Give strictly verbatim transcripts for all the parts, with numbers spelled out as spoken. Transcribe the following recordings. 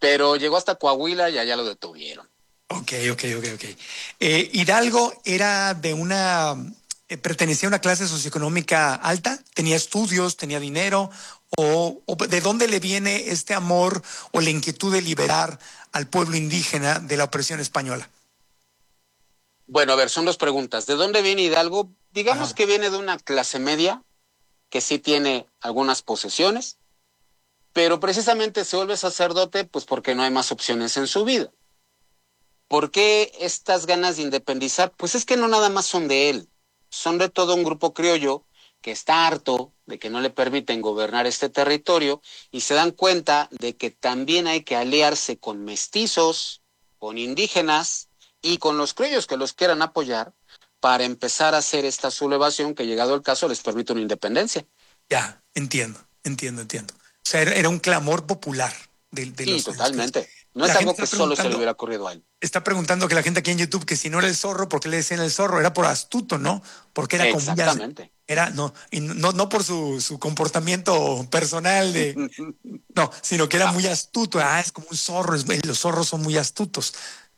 pero llegó hasta Coahuila y allá lo detuvieron. Ok, ok, ok, ok. Eh, Hidalgo era de una, eh, pertenecía a una clase socioeconómica alta, tenía estudios, tenía dinero, o, o de dónde le viene este amor o la inquietud de liberar al pueblo indígena de la opresión española. Bueno, a ver, son dos preguntas. ¿De dónde viene Hidalgo? Digamos Ajá. que viene de una clase media que sí tiene algunas posesiones, pero precisamente se vuelve sacerdote pues porque no hay más opciones en su vida. ¿Por qué estas ganas de independizar? Pues es que no nada más son de él, son de todo un grupo criollo que está harto de que no le permiten gobernar este territorio y se dan cuenta de que también hay que aliarse con mestizos, con indígenas y con los criollos que los quieran apoyar para empezar a hacer esta sublevación que, llegado el caso, les permite una independencia. Ya, entiendo, entiendo, entiendo. O sea, era, era un clamor popular de, de Sí, los, de los criollos. totalmente. No La es gente algo está que solo se le preguntando, hubiera ocurrido a él. está preguntando que la gente aquí en YouTube que si no era el zorro, ¿por qué le decían el zorro? Era por astuto, ¿no? Porque era como ya, Exactamente. era, no, y no, no por su, su comportamiento personal de, no, sino que era No, muy astuto. Ah, es como un zorro, es- los zorros son muy astutos.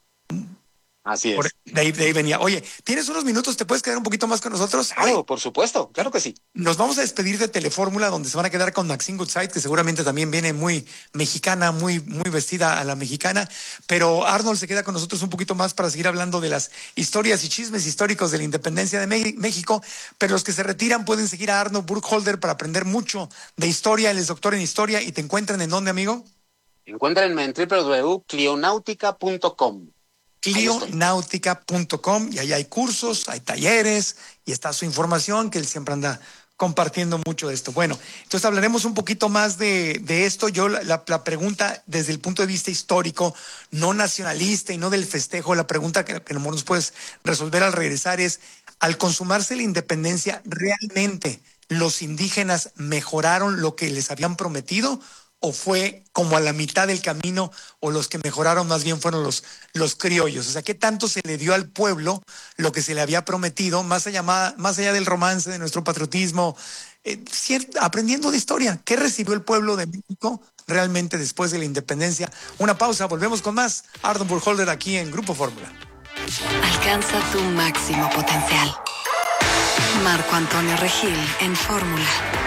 así Por, es. de ahí, de ahí venía. Oye, ¿tienes unos minutos? ¿Te puedes quedar un poquito más con nosotros? Oye, Claro, por supuesto, claro que sí. nos vamos a despedir de Telefórmula, donde se van a quedar con Maxine Goodside, que seguramente también viene muy mexicana, muy, muy vestida a la mexicana. Pero Arnold se queda con nosotros un poquito más para seguir hablando de las historias y chismes históricos de la independencia de Me- México. Pero los que se retiran pueden seguir a Arnold Burkholder para aprender mucho de historia. Él es doctor en historia. ¿Y te encuentran en dónde, amigo? Encuéntrenme en doble u doble u doble u punto clionautica punto com. Ahí estoy. clionautica punto com y ahí hay cursos, hay talleres y está su información que él siempre anda compartiendo mucho de esto. Bueno, entonces hablaremos un poquito más de, de esto. Yo la, la, la pregunta desde el punto de vista histórico, no nacionalista y no del festejo, la pregunta que, que nos puedes resolver al regresar es, al consumarse la independencia, ¿realmente los indígenas mejoraron lo que les habían prometido? ¿O fue como a la mitad del camino, o los que mejoraron más bien fueron los, los criollos? O sea, ¿qué tanto se le dio al pueblo lo que se le había prometido, más allá, más allá del romance, de nuestro patriotismo, eh, cier- aprendiendo de historia? ¿Qué recibió el pueblo de México realmente después de la independencia? Una pausa, volvemos con más. Arnold Burkholder aquí en Grupo Fórmula. Alcanza tu máximo potencial. Marco Antonio Regil en Fórmula.